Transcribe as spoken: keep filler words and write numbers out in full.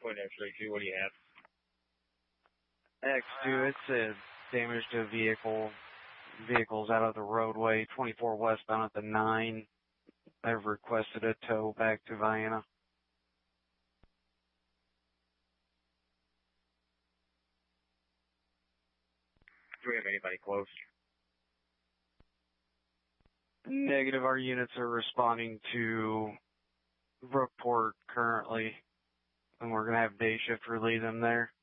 Point X-ray two, what do you have? X two, it said damage to a vehicle. Vehicles out of the roadway, twenty-four westbound at the nine. I've requested a tow back to Vienna. Do we have anybody close? Negative, our units are responding to report currently, and we're going to have day shift relay them there.